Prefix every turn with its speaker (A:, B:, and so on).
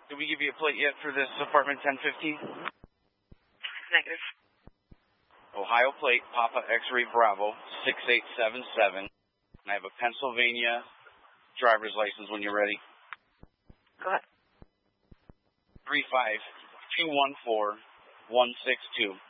A: Did we give you a plate yet for this apartment 1015?
B: Negative.
A: Ohio plate, Papa X-ray Bravo, 6877. And I have a Pennsylvania driver's license when you're ready.
B: Go ahead.
A: 35214-162.